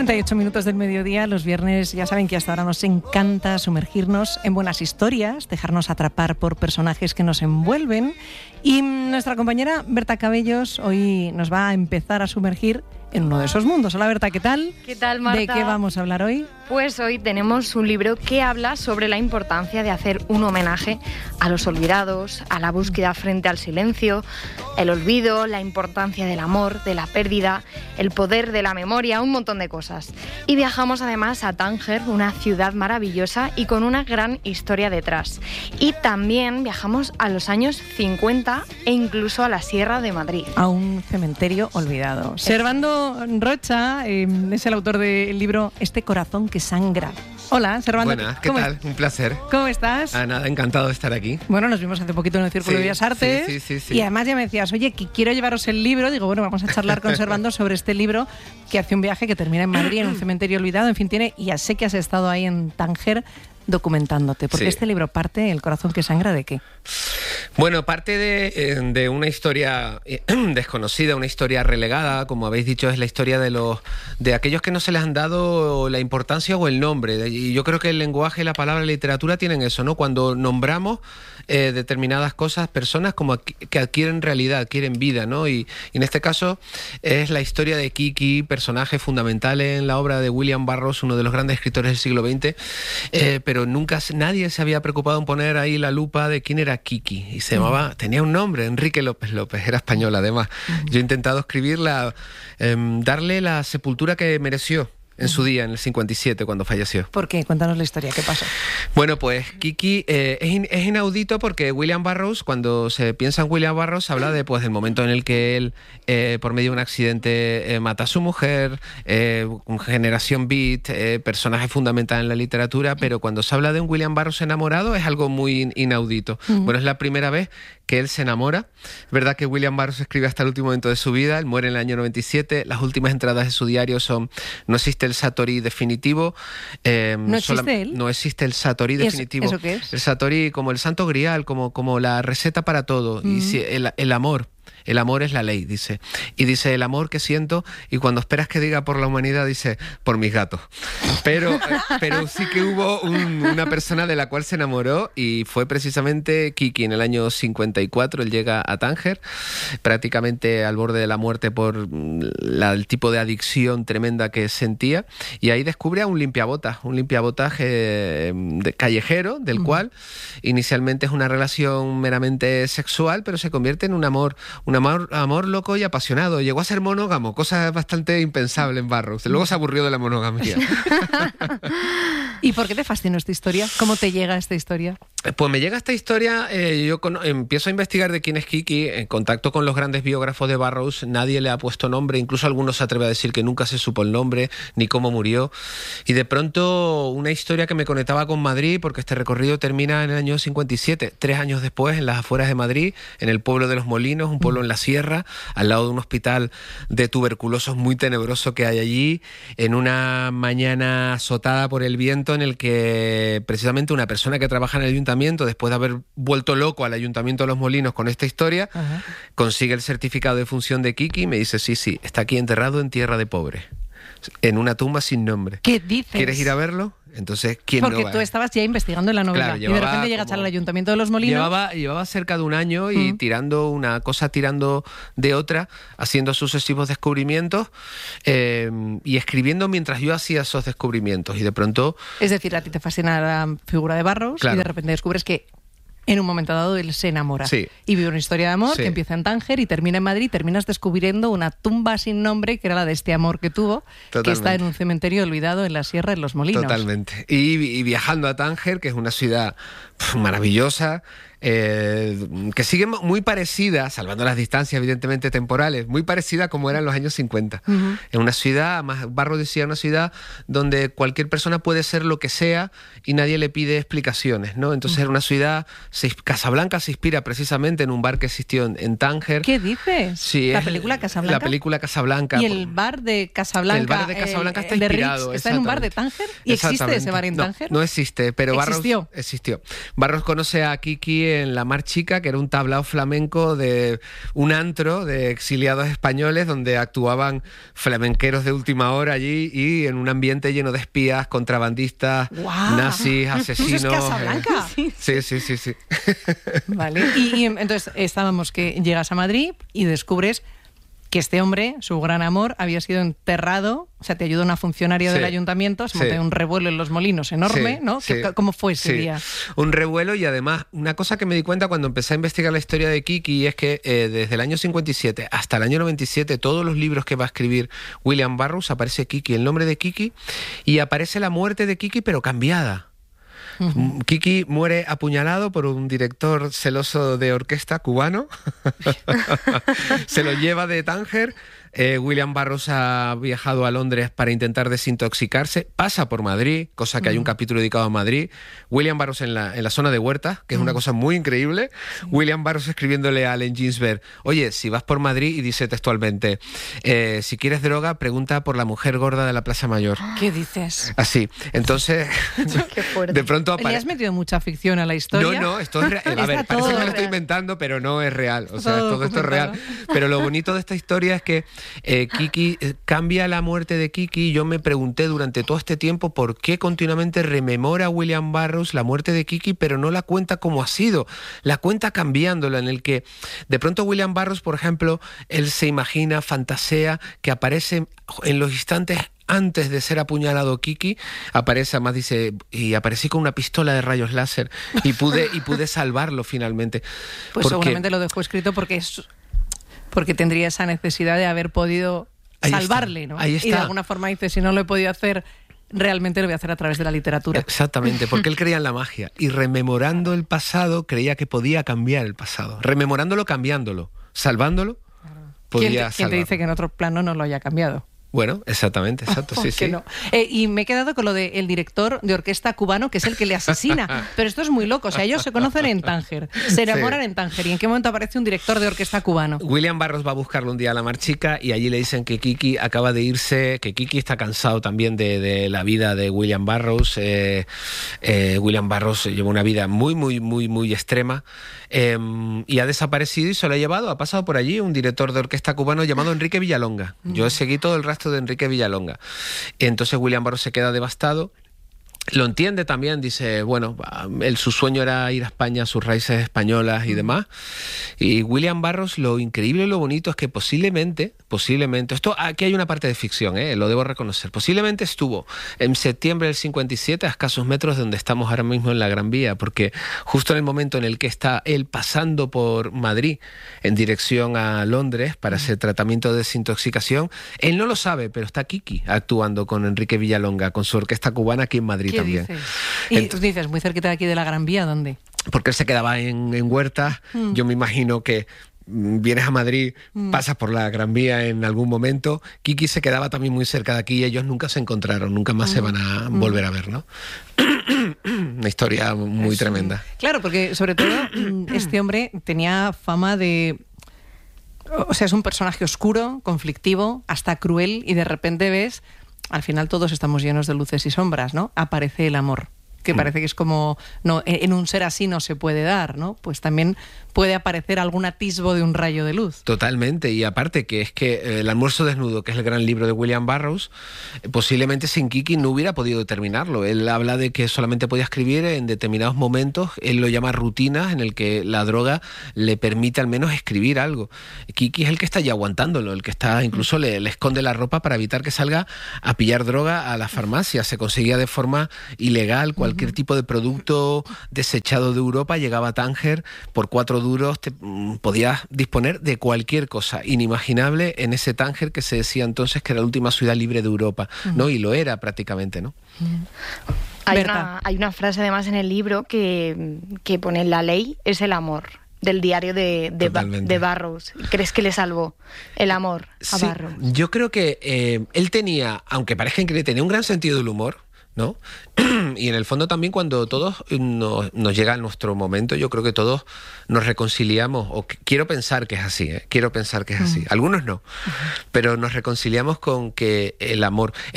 38 minutos del mediodía, los viernes ya saben que hasta ahora nos encanta sumergirnos en buenas historias, dejarnos atrapar por personajes que nos envuelven, y nuestra compañera Berta Cabellos hoy nos va a empezar a sumergir en uno de esos mundos. Hola Berta, ¿qué tal? ¿Qué tal, Marta? ¿De qué vamos a hablar hoy? Pues hoy tenemos un libro que habla sobre la importancia de hacer un homenaje a los olvidados, a la búsqueda frente al silencio, el olvido, la importancia del amor, de la pérdida, el poder de la memoria, un montón de cosas. Y viajamos además a Tánger, una ciudad maravillosa y con una gran historia detrás. Y también viajamos a los años 50 e incluso a la Sierra de Madrid. A un cementerio olvidado. Servando Rocha es el autor del libro Este corazón que sangra. Hola, Servando. Buenas, ¿qué tal? Un placer. ¿Cómo estás? Nada, encantado de estar aquí. Bueno, nos vimos hace poquito en el Círculo de Bellas Artes. Sí. Y además ya me decías, oye, que quiero llevaros el libro. Digo, bueno, vamos a charlar con Servando sobre este libro que hace un viaje que termina en Madrid, en un cementerio olvidado. En fin, ya sé que has estado ahí en Tánger documentándote, porque este libro parte, El corazón que sangra, ¿de qué? Bueno, parte de una historia desconocida, una historia relegada, como habéis dicho, es la historia de aquellos que no se les han dado la importancia o el nombre. Y yo creo que el lenguaje, la palabra, la literatura tienen eso, ¿no? Cuando nombramos determinadas cosas, personas como que adquieren realidad, adquieren vida, ¿no? Y en este caso es la historia de Kiki, personaje fundamental en la obra de William Burroughs, uno de los grandes escritores del siglo XX, pero nunca nadie se había preocupado en poner ahí la lupa de quién era Kiki. Y se llamaba, tenía un nombre, Enrique López López, era español además. Yo he intentado escribirla, darle la sepultura que mereció en su día, en el 57, cuando falleció. ¿Por qué? Cuéntanos la historia, ¿qué pasó? Bueno, pues Kiki es inaudito porque William Burroughs, cuando se piensa en William Burroughs, habla de, pues, del momento en el que él, por medio de un accidente, mata a su mujer, generación beat, personaje fundamental en la literatura, pero cuando se habla de un William Burroughs enamorado es algo muy inaudito. Bueno, es la primera vez que él se enamora. Es verdad que William Burroughs escribe hasta el último momento de su vida, él muere en el año 97, las últimas entradas de su diario son: no existe el Satori definitivo. ¿No existe él? No existe el Satori definitivo. ¿Eso qué es? El Satori como el santo grial, como la receta para todo. Y si el amor. El amor es la ley, dice. Y dice, el amor que siento, y cuando esperas que diga por la humanidad, dice, por mis gatos. Pero sí que hubo una persona de la cual se enamoró, y fue precisamente Kiki. En el año 54 él llega a Tánger, prácticamente al borde de la muerte por el tipo de adicción tremenda que sentía, y ahí descubre a un limpiabotas callejero, del cual inicialmente es una relación meramente sexual, pero se convierte en un amor loco y apasionado. Llegó a ser monógamo, cosa bastante impensable en Burroughs. Luego se aburrió de la monogamia. ¿Y por qué te fascinó esta historia? ¿Cómo te llega esta historia? Pues me llega esta historia, yo empiezo a investigar de quién es Kiki, en contacto con los grandes biógrafos de Burroughs, nadie le ha puesto nombre, incluso algunos se atreven a decir que nunca se supo el nombre, ni cómo murió, y de pronto una historia que me conectaba con Madrid, porque este recorrido termina en el año 57, 3 años después, en las afueras de Madrid, en el pueblo de Los Molinos, un pueblo en la sierra, al lado de un hospital de tuberculosos muy tenebroso que hay allí, en una mañana azotada por el viento, en el que precisamente una persona que trabaja en el ayuntamiento, después de haber vuelto loco al ayuntamiento de Los Molinos con esta historia, consigue el certificado de función de Kiki y me dice, sí, está aquí enterrado en tierra de pobre, en una tumba sin nombre. ¿Qué dices? ¿Quieres ir a verlo? Entonces, ¿quién no va? Porque tú estabas ya investigando en la novela, claro, y de repente llegas al ayuntamiento de Los Molinos. Llevaba cerca de un año y tirando una cosa, tirando de otra, haciendo sucesivos descubrimientos y escribiendo mientras yo hacía esos descubrimientos. Y de pronto... Es decir, a ti te fascina la figura de Burroughs, claro, y de repente descubres que en un momento dado él se enamora. Sí. Y vive una historia de amor que empieza en Tánger y termina en Madrid, y terminas descubriendo una tumba sin nombre, que era la de este amor que tuvo, que está en un cementerio olvidado en la sierra, en Los Molinos. Totalmente. Y viajando a Tánger, que es una ciudad maravillosa, que sigue muy parecida, salvando las distancias evidentemente temporales, muy parecida como era en los años 50. En una ciudad, más Burroughs decía, una ciudad donde cualquier persona puede ser lo que sea y nadie le pide explicaciones, ¿no? Entonces era una ciudad, Casablanca se inspira precisamente en un bar que existió en Tánger. ¿Qué dices? Sí, ¿La película Casablanca? La película Casablanca. ¿Y el bar de Casablanca? El bar de Casablanca está inspirado. ¿Está en un bar de Tánger? ¿Y existe ese bar en Tánger? No existe, pero ¿Existió? Burroughs existió. Barros conoce a Kiki en La Mar Chica, que era un tablao flamenco de un antro de exiliados españoles donde actuaban flamenqueros de última hora allí y en un ambiente lleno de espías, contrabandistas, nazis, asesinos. ¿Eso es Casablanca? Sí. Vale, y entonces estábamos que llegas a Madrid y descubres que este hombre, su gran amor, había sido enterrado, o sea, te ayudó una funcionaria del ayuntamiento, se montó un revuelo en Los Molinos enorme, ¿no? ¿Cómo fue ese día? Un revuelo y además, una cosa que me di cuenta cuando empecé a investigar la historia de Kiki es que desde el año 57 hasta el año 97, todos los libros que va a escribir William Burroughs, aparece Kiki, el nombre de Kiki, y aparece la muerte de Kiki, pero cambiada. Kiki muere apuñalado por un director celoso de orquesta cubano. Se lo lleva de Tánger. William Burroughs ha viajado a Londres para intentar desintoxicarse, pasa por Madrid, cosa que hay un capítulo dedicado a Madrid. William Burroughs en la zona de Huertas, que es una cosa muy increíble. William Burroughs escribiéndole a Allen Ginsberg: oye, si vas por Madrid, y dice textualmente, si quieres droga, pregunta por la mujer gorda de la Plaza Mayor. ¿Qué dices? Así, entonces de pronto ¿Le has metido mucha ficción a la historia? No, esto es real. A ver, parece que me lo estoy inventando, pero no es real. O sea, todo esto es real. Pero lo bonito de esta historia es que Kiki cambia la muerte de Kiki. Yo me pregunté durante todo este tiempo por qué continuamente rememora William Burroughs la muerte de Kiki, pero no la cuenta como ha sido, la cuenta cambiándola, en el que de pronto William Burroughs, por ejemplo, él se imagina, fantasea que aparece en los instantes antes de ser apuñalado Kiki, aparece, además dice, y aparecí con una pistola de rayos láser y pude salvarlo finalmente. Pues seguramente lo dejó escrito porque tendría esa necesidad de haber podido salvarle, ¿no? Ahí está. Y de alguna forma dice, si no lo he podido hacer, realmente lo voy a hacer a través de la literatura. Exactamente, porque él creía en la magia y rememorando el pasado creía que podía cambiar el pasado. Rememorándolo, cambiándolo, salvándolo, podía salvarlo. ¿Quién te dice que en otro plano no lo haya cambiado? Bueno, exactamente, exacto, sí. No. Y me he quedado con lo del director de orquesta cubano, que es el que le asesina. Pero esto es muy loco, o sea, ellos se conocen en Tánger, se enamoran en Tánger. ¿Y en qué momento aparece un director de orquesta cubano? William Burroughs va a buscarlo un día a La Mar Chica y allí le dicen que Kiki acaba de irse, que Kiki está cansado también de la vida de William Burroughs. William Burroughs lleva una vida muy extrema y ha desaparecido y se lo ha llevado, ha pasado por allí un director de orquesta cubano llamado Enrique Villalonga. Yo seguí todo el rastro de Enrique Villalonga. Entonces William Burroughs se queda devastado. Lo entiende también, dice, bueno, su sueño era ir a España, sus raíces españolas y demás. Y William Burroughs, lo increíble y lo bonito es que posiblemente, esto aquí hay una parte de ficción, lo debo reconocer, posiblemente estuvo en septiembre del 57 a escasos metros de donde estamos ahora mismo en la Gran Vía, porque justo en el momento en el que está él pasando por Madrid en dirección a Londres para hacer tratamiento de desintoxicación, él no lo sabe, pero está Kiki actuando con Enrique Villalonga, con su orquesta cubana aquí en Madrid. ¿Qué también. dices? Y tú dices, muy cerquita de aquí de la Gran Vía, ¿dónde? Porque él se quedaba en Huertas. Yo me imagino que vienes a Madrid, pasas por la Gran Vía en algún momento. Kiki se quedaba también muy cerca de aquí y ellos nunca se encontraron, nunca más se van a volver a ver, ¿no? Una historia muy tremenda. Claro, porque sobre todo este hombre tenía fama de... O sea, es un personaje oscuro, conflictivo, hasta cruel, y de repente ves... Al final todos estamos llenos de luces y sombras, ¿no? Aparece el amor, que parece que es como... no, en un ser así no se puede dar, ¿no? Pues también puede aparecer algún atisbo de un rayo de luz. Totalmente, y aparte que es que El almuerzo desnudo, que es el gran libro de William Burroughs, posiblemente sin Kiki no hubiera podido terminarlo. Él habla de que solamente podía escribir en determinados momentos, él lo llama rutinas, en el que la droga le permite al menos escribir algo. Kiki es el que está ya aguantándolo, el que está incluso le esconde la ropa para evitar que salga a pillar droga a la farmacia. Se conseguía de forma ilegal cualquier tipo de producto desechado de Europa, llegaba a Tánger por 4 duros, podías disponer de cualquier cosa inimaginable en ese Tánger que se decía entonces que era la última ciudad libre de Europa, ¿no? Y lo era prácticamente, ¿no? Hay una frase además en el libro que pone: la ley es el amor, del diario de Burroughs. ¿Crees que le salvó el amor a Burroughs? Yo creo que él tenía, aunque parezca increíble, tenía un gran sentido del humor, ¿no? Y en el fondo también cuando todos nos llega nuestro momento, yo creo que todos nos reconciliamos, o quiero pensar que es así, quiero pensar que es así. Algunos no, pero nos reconciliamos con que el amor...